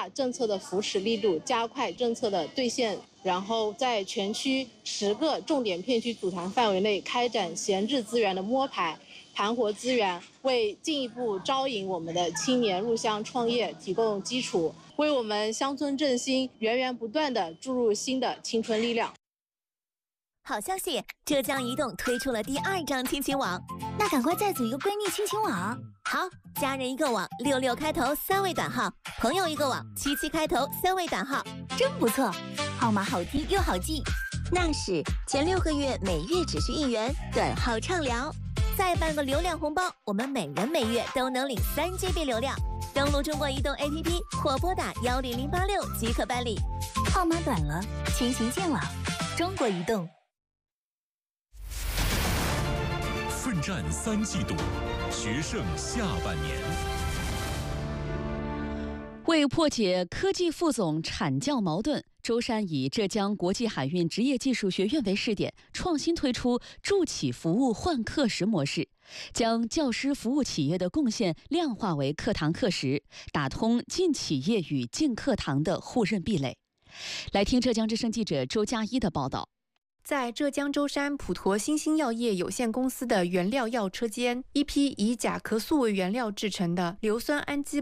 大政策的扶持力度，加快政策的兑现，然后在全区10个重点片区组团范围内开展闲置资源的摸排、盘活资源，为进一步招引我们的青年入乡创业提供基础，为我们乡村振兴源源不断地注入新的青春力量。 好消息，浙江移动推出了第2张亲情网， 那赶快再组一个闺蜜亲情网。 好，家人一个网，66开头3位短号；朋友一个网，77开头3位短号， 真不错，号码好听又好记。 那是前6个月每月只需1元，短号畅聊，再办个流量红包，我们每人每月都能领3GB 流量。登录中国移动 APP 或拨打10086即可办理。 号码短了，亲情见网，中国移动。 奋战3季度，决胜下半年。 为破解科技副总产教矛盾，舟山以浙江国际海运职业技术学院为试点，创新推出助企服务换课时模式，将教师服务企业的贡献量化为课堂课时，打通进企业与进课堂的互认壁垒。来听浙江之声记者周佳一的报道。 在浙江舟山普陀新兴药业有限公司的原料药车间，一批以甲壳素为原料制成的硫酸氨基